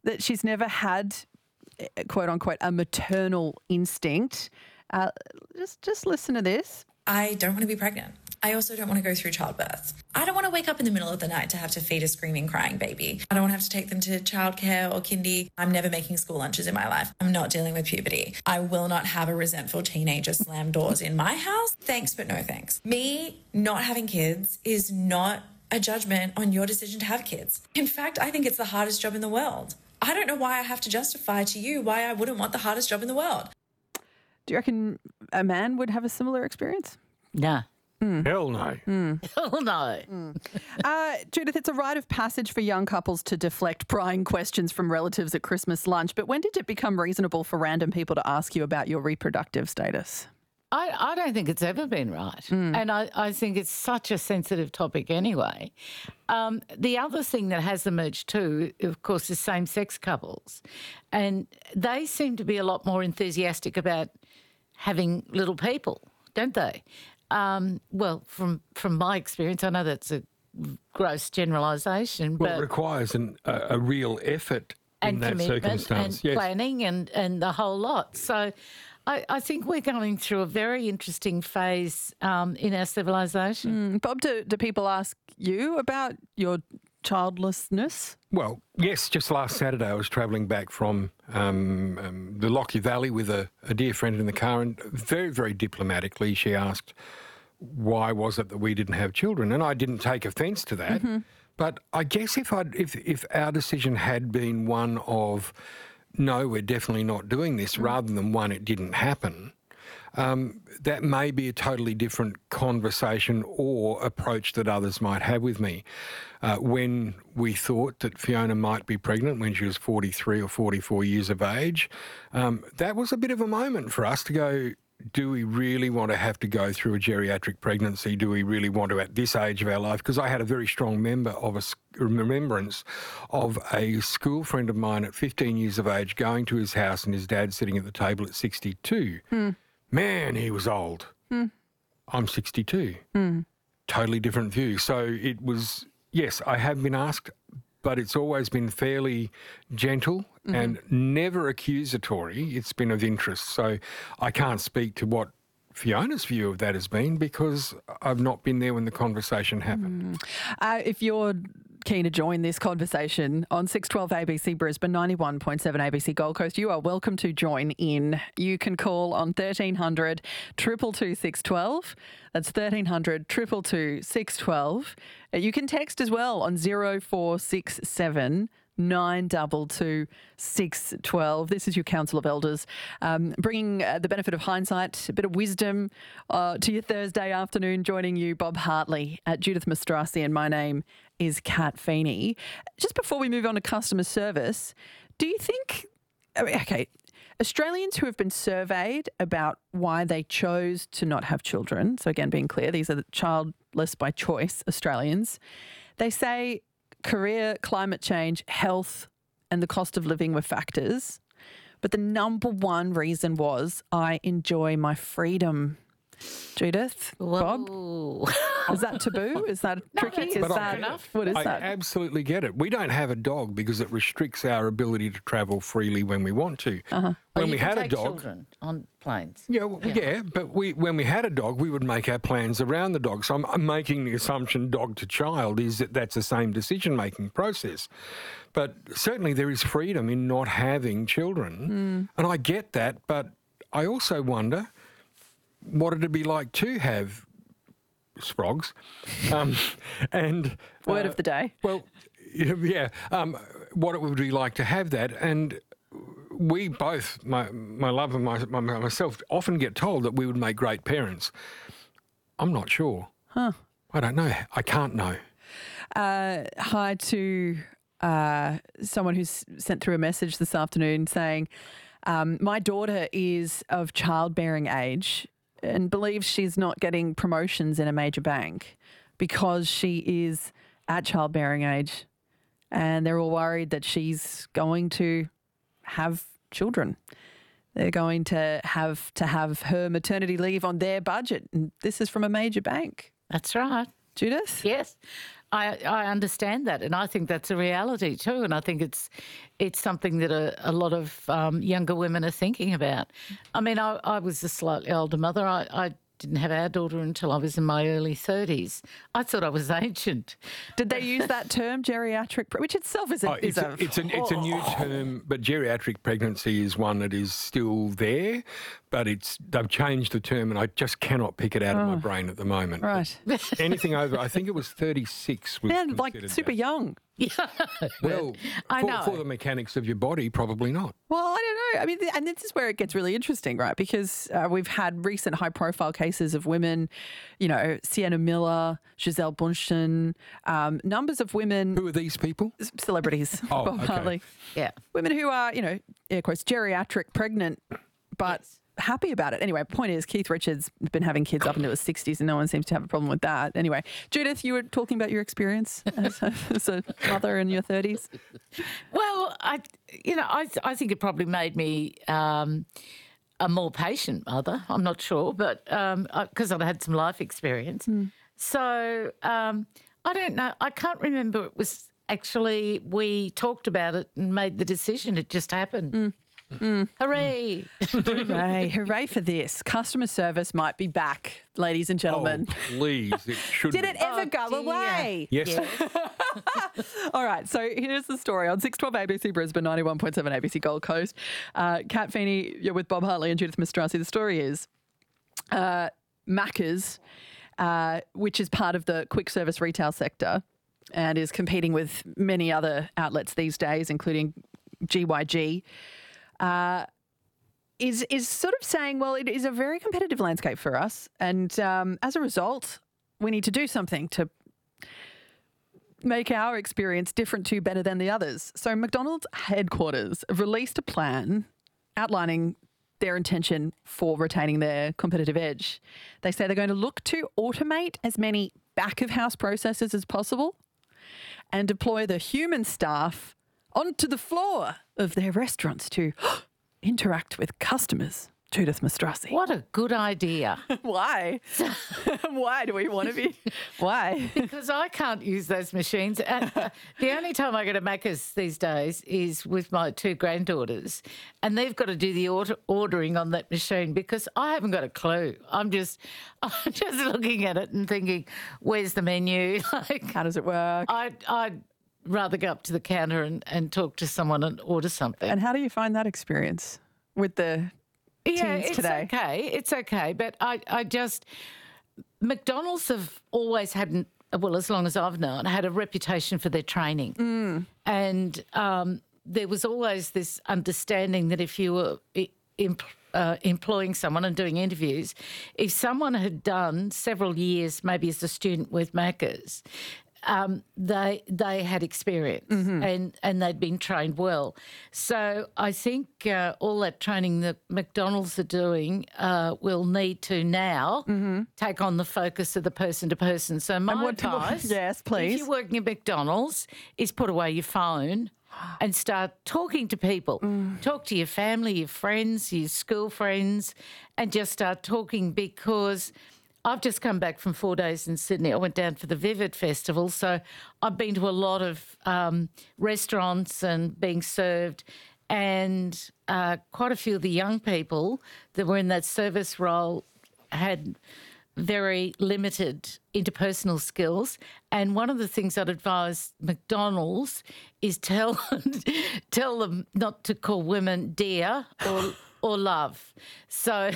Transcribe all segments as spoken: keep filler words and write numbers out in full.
that she's never had, quote unquote, a maternal instinct. Uh, just, just listen to this. I don't want to be pregnant. I also don't want to go through childbirth. I don't want to wake up in the middle of the night to have to feed a screaming, crying baby. I don't want to have to take them to childcare or kindy. I'm never making school lunches in my life. I'm not dealing with puberty. I will not have a resentful teenager slam doors in my house. Thanks, but no thanks. Me not having kids is not a judgment on your decision to have kids. In fact, I think it's the hardest job in the world. I don't know why I have to justify to you why I wouldn't want the hardest job in the world. Do you reckon a man would have a similar experience? Nah. Mm. Hell no. Mm. Hell no. Mm. Uh, Judith, it's a rite of passage for young couples to deflect prying questions from relatives at Christmas lunch. But when did it become reasonable for random people to ask you about your reproductive status? I, I don't think it's ever been right. Mm. And I, I think it's such a sensitive topic anyway. Um, the other thing that has emerged too, of course, is same-sex couples. And they seem to be a lot more enthusiastic about having little people, don't they? Um, well, from from my experience, I know that's a gross generalisation. Well, but it requires an, a, a real effort in that circumstance. And yes. planning and, and the whole lot. So I, I think we're going through a very interesting phase um, in our civilisation. Mm. Bob, do, do people ask you about your childlessness? Well, yes, just last Saturday I was travelling back from um, um, the Lockyer Valley with a, a dear friend in the car, and very, very diplomatically she asked why was it that we didn't have children, and I didn't take offence to that. Mm-hmm. But I guess if, I'd, if if our decision had been one of, no, we're definitely not doing this, mm-hmm. rather than one, it didn't happen, Um, that may be a totally different conversation or approach that others might have with me. Uh, when we thought that Fiona might be pregnant when she was forty-three or forty-four years of age, um, that was a bit of a moment for us to go, do we really want to have to go through a geriatric pregnancy? Do we really want to at this age of our life? Because I had a very strong member of a remembrance of a school friend of mine at fifteen years of age going to his house and his dad sitting at the table at sixty-two. Hmm. Man, he was old. Hmm. I'm sixty-two. Hmm. Totally different view. So it was, yes, I have been asked, but it's always been fairly gentle mm-hmm. and never accusatory. It's been of interest. So I can't speak to what Fiona's view of that has been because I've not been there when the conversation happened. Mm. Uh, if you're keen to join this conversation on six twelve A B C Brisbane, ninety-one point seven A B C Gold Coast, you are welcome to join in. You can call on thirteen hundred, two two two, six one two. That's thirteen hundred, two two two, six one two. You can text as well on zero four six seven nine two two six one two. This is your Council of Elders, um, bringing uh, the benefit of hindsight, a bit of wisdom uh, to your Thursday afternoon. Joining you, Bob Hartley, at Judith Mastrasi, and my name is Kat Feeney. Just before we move on to customer service, do you think, okay, Australians who have been surveyed about why they chose to not have children, so again, being clear, these are the childless by choice Australians, they say career, climate change, health, and the cost of living were factors. But the number one reason was, I enjoy my freedom. Judith, Bob, Whoa. Is that taboo? Is that No, tricky? that's Is fair that enough. What is I that? absolutely get it. We don't have a dog because it restricts our ability to travel freely when we want to. Uh-huh. When Oh, you we can had a take dog, children on planes. yeah, well, yeah, Yeah. but we when we had a dog, we would make our plans around the dog. So I'm, I'm making the assumption dog to child is that that's the same decision-making process. But certainly there is freedom in not having children, mm. and I get that, but I also wonder what it'd be like to have sprogs. Um, and Word uh, of the day. Well, yeah, um, what it would be like to have that. And we both, my my love and my, my, myself, often get told that we would make great parents. I'm not sure. Huh. I don't know. I can't know. Uh, hi to uh, someone who's sent through a message this afternoon saying, um, my daughter is of childbearing age and believes she's not getting promotions in a major bank because she is at childbearing age, and they're all worried that she's going to have children. They're going to have to have her maternity leave on their budget, and this is from a major bank. That's right. Judith? Yes. I, I understand that, and I think that's a reality too. And I think it's it's something that a, a lot of um, younger women are thinking about. I mean, I, I was a slightly older mother. I, I didn't have our daughter until I was in my early thirties. I thought I was ancient. Did they use that term, geriatric, pre- which itself is a... Oh, it's, is a, a it's, a, it's a new term, but geriatric pregnancy is one that is still there, but it's they've changed the term and I just cannot pick it out of my brain at the moment. Right. Anything over, I think it was thirty-six was Man, like considered super that. young. Well, I for, know. for the mechanics of your body, probably not. Well, I don't know. I mean, th- and this is where it gets really interesting, right? Because uh, we've had recent high-profile cases of women, you know, Sienna Miller, Giselle Bundchen, um, numbers of women, Who are these people? celebrities, Oh, Bob okay. Hartley, Yeah. women who are, you know, air quotes, geriatric pregnant, but Yes. happy about it. Anyway, point is, Keith Richards has been having kids up into his sixties and no one seems to have a problem with that. Anyway, Judith, you were talking about your experience as a, as a mother in your thirties. Well, I, you know, I, I think it probably made me um, a more patient mother. I'm not sure, but because I've had some life experience. So um, I don't know. I can't remember. It was actually we talked about it and made the decision. It just happened. Hooray! Hooray, hooray for this. Customer service might be back, ladies and gentlemen. Oh, please, it should Did be. it ever Oh, go dear. away? Yes. All right, so here's the story on six twelve A B C Brisbane, ninety-one point seven A B C Gold Coast. Uh, Kat Feeney, you're with Bob Hartley and Judith Mastrossi. The story is uh, Macca's, uh, which is part of the quick service retail sector and is competing with many other outlets these days, including G Y G, uh, is is sort of saying, well, it is a very competitive landscape for us, and um, as a result, we need to do something to make our experience different to better than the others. So McDonald's headquarters have released a plan outlining their intention for retaining their competitive edge. They say they're going to look to automate as many back-of-house processes as possible and deploy the human staff onto the floor of their restaurants to interact with customers. Judith Mastrossi. What a good idea. Why? Why do we want to be? Why? Because I can't use those machines. And uh, the only time I go to Macca's these days is with my two granddaughters, and they've got to do the order- ordering on that machine because I haven't got a clue. I'm just, I'm just looking at it and thinking, "Where's the menu?" Like, How does it work? I'd, I'd rather go up to the counter and, and talk to someone and order something. And how do you find that experience with the Yeah, teens it's today? okay. It's okay. But I, I just, McDonald's have always had, an- well, as long as I've known, had a reputation for their training. Mm. And um, there was always this understanding that if you were i- em- uh, employing someone and doing interviews, if someone had done several years, maybe as a student with Macca's, um, they they had experience and, and they'd been trained well. So I think uh, all that training that McDonald's are doing uh, will need to now take on the focus of the person to person. So my what- advice, yes, please. if you're working at McDonald's, is put away your phone and start talking to people. Talk to your family, your friends, your school friends, and just start talking because I've just come back from four days in Sydney. I went down for the Vivid Festival, so I've been to a lot of um, restaurants and being served, and uh, quite a few of the young people that were in that service role had very limited interpersonal skills. And one of the things I'd advise McDonald's is tell tell them not to call women dear or or love. So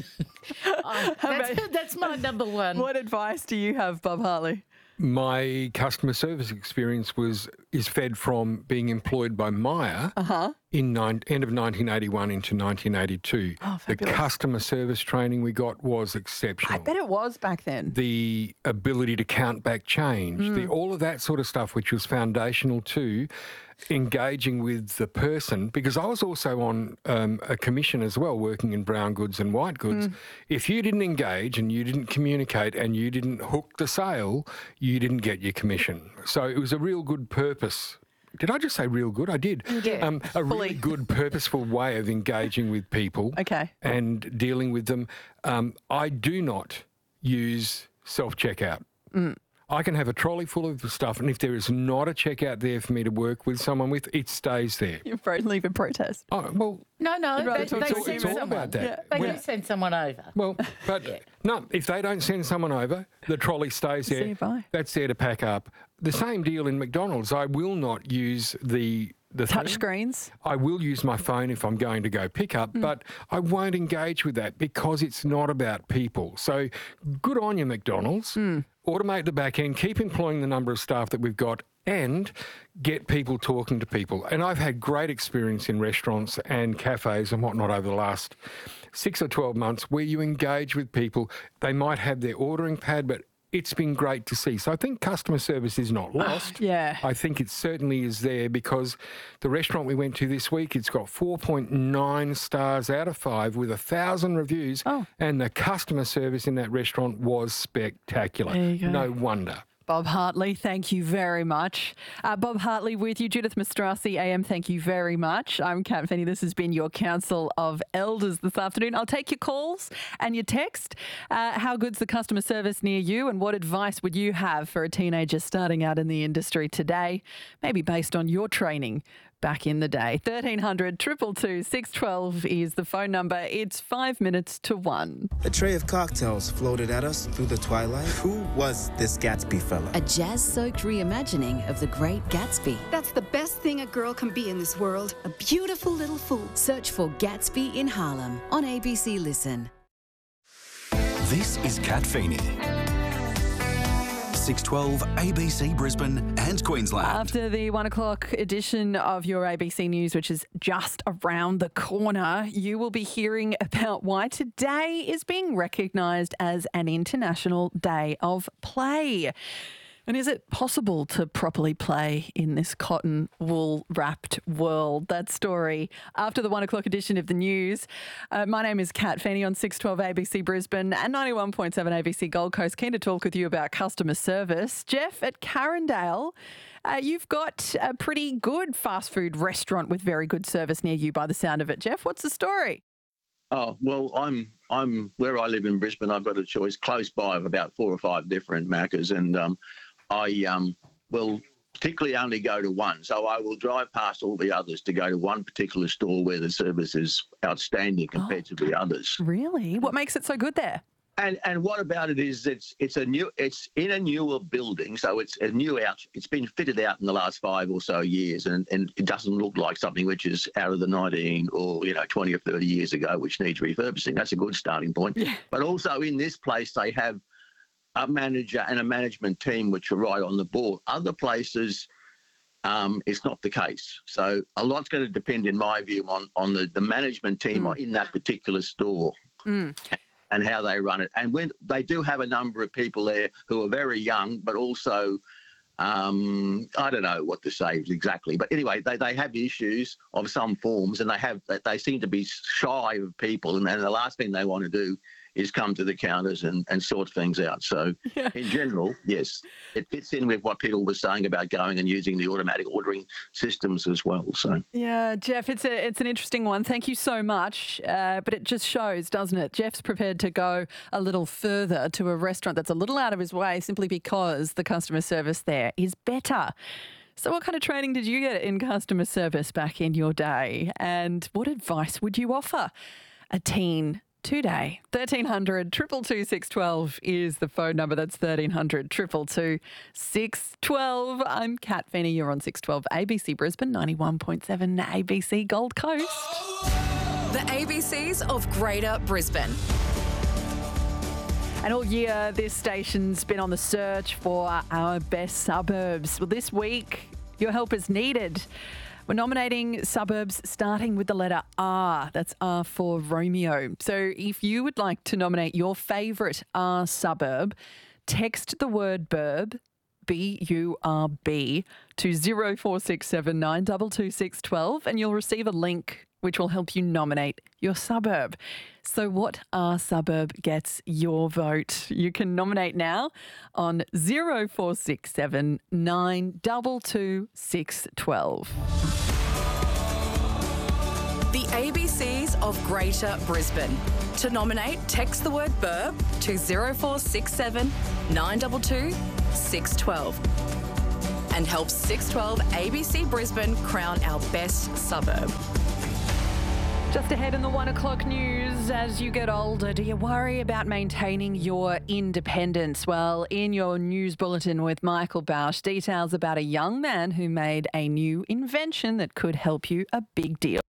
I- that's, that's my number one. What advice do you have, Bob Hartley? My customer service experience was is fed from being employed by Myer Uh-huh. in nine, end of nineteen eighty-one into nineteen eighty-two. Oh, the fabulous. customer service training we got was exceptional. I bet it was back then. The ability to count back change, Mm. the, all of that sort of stuff, which was foundational to engaging with the person, because I was also on um, a commission as well, working in brown goods and white goods. Mm. If you didn't engage and you didn't communicate and you didn't hook the sale, you didn't get your commission. So it was a real good purpose. Did I just say real good? I did. did. Um, a Fully. really good, purposeful way of engaging with people Okay. and dealing with them. Um, I do not use self-checkout. I can have a trolley full of stuff, and if there is not a checkout there for me to work with someone with, it stays there. You're afraid to leave in protest. Oh, well, No, no, rather they, talk they to it's, send it's all someone. about that. Yeah. They When- do send someone over. Well, but no, if they don't send someone over, the trolley stays See there. you, bye. That's there to pack up. The same deal in McDonald's. I will not use the the Touch thing. screens. I will use my phone if I'm going to go pick up, but I won't engage with that because it's not about people. So good on you, McDonald's. Automate the back end, keep employing the number of staff that we've got, and get people talking to people. And I've had great experience in restaurants and cafes and whatnot over the last six or twelve months where you engage with people. They might have their ordering pad, but it's been great to see. So I think customer service is not lost. Yeah. I think it certainly is there because the restaurant we went to this week, it's got four point nine stars out of five with a thousand reviews. Oh. And the customer service in that restaurant was spectacular. There you go. No wonder. Bob Hartley, thank you very much. Uh, Bob Hartley with you. Judith Mastrasi, A M, thank you very much. I'm Kat Fenny. This has been your Council of Elders this afternoon. I'll take your calls and your text. Uh, how good's the customer service near you, and what advice would you have for a teenager starting out in the industry today, maybe based on your training back in the day? thirteen hundred, two two two, six one two is the phone number. It's five minutes to one. A tray of cocktails floated at us through the twilight. Who was this Gatsby fella? A jazz-soaked reimagining of The Great Gatsby. That's the best thing a girl can be in this world. A beautiful little fool. Search for Gatsby in Harlem on A B C Listen. This is Kat Feeney. six twelve A B C Brisbane and Queensland. After the one o'clock edition of your A B C News, which is just around the corner, you will be hearing about why today is being recognised as an International Day of Play. And is it possible to properly play in this cotton wool wrapped world? That story after the one o'clock edition of the news. Uh, my name is Kat Fenny on six twelve A B C Brisbane and ninety-one point seven A B C Gold Coast. Keen to talk with you about customer service. Jeff at Carindale, uh, you've got a pretty good fast food restaurant with very good service near you by the sound of it. Jeff, what's the story? Oh, well, I'm I'm where I live in Brisbane. I've got a choice close by of about four or five different Maccas, and um, I um, will particularly only go to one. So I will drive past all the others to go to one particular store where the service is outstanding compared Oh. to the others. Really? What makes it so good there? And and what about it is it's it's a new it's in a newer building, so it's a new out. It's been fitted out in the last five or so years, and, and it doesn't look like something which is out of the nineteen or you know twenty or thirty years ago, which needs refurbishing. That's a good starting point. Yeah. But also in this place, they have a manager and a management team which are right on the ball. Other places, um, it's not the case. So a lot's going to depend, in my view, on on the, the management team Mm. in that particular store. Mm. And how they run it. And when they do have a number of people there who are very young, but also, um, I don't know what to say exactly. But anyway, they, they have issues of some forms, and they have they seem to be shy of people. And, and the last thing they want to do is come to the counters and, and sort things out. So Yeah. in general, yes, it fits in with what Peter was saying about going and using the automatic ordering systems as well. So. Yeah, Jeff, it's a it's an interesting one. Thank you so much. Uh, but it just shows, doesn't it? Jeff's prepared to go a little further to a restaurant that's a little out of his way simply because the customer service there is better. So what kind of training did you get in customer service back in your day? And what advice would you offer a teen today? thirteen hundred, two two two, six one two is the phone number. That's thirteen hundred, two two two, six one two. I'm Kat Fenny. You're on six twelve A B C Brisbane, ninety-one point seven A B C Gold Coast. The A B Cs of Greater Brisbane. And all year, this station's been on the search for our best suburbs. Well, this week, your help is needed. We're nominating suburbs starting with the letter R. That's R for Romeo. So if you would like to nominate your favourite R suburb, text the word burb, B U R B, to zero four six seven nine two two six one two, and you'll receive a link which will help you nominate your suburb. So what R suburb gets your vote? You can nominate now on zero four six seven nine two two six one two. The A B Cs of Greater Brisbane. To nominate, text the word burb to zero four six seven nine two two six twelve and help six twelve A B C Brisbane crown our best suburb. Just ahead in the one o'clock news, as you get older, do you worry about maintaining your independence? Well, in your news bulletin with Michael Bausch, details about a young man who made a new invention that could help you a big deal.